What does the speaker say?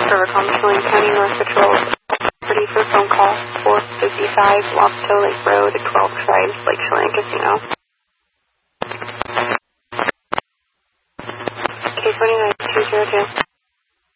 Rivercom, Killeen County North Patrol. Ready for phone call 455 Lobster Lake Road, 12 Tribes, Lake Chelan Casino. Case 29202.